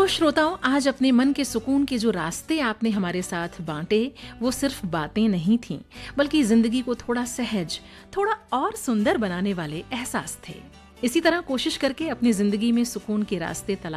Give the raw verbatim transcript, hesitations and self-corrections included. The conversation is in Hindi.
तो श्रोताओं, आज अपने मन के सुकून के जो रास्ते आपने हमारे साथ बांटे, वो सिर्फ बातें नहीं थीं, बल्कि जिंदगी को थोड़ा सहज, थोड़ा और सुंदर बनाने वाले एहसास थे। इसी तरह कोशिश करके अपनी जिंदगी में सुकून के रास्ते तलाश